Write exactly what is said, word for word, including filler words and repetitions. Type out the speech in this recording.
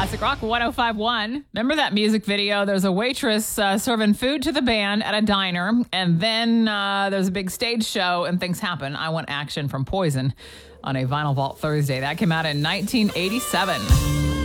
Classic Rock one oh five point one. Remember that music video? There's a waitress uh, serving food to the band at a diner, and then uh, there's a big stage show and things happen. I Want Action from Poison on a Vinyl Vault Thursday. That came out in nineteen eighty-seven.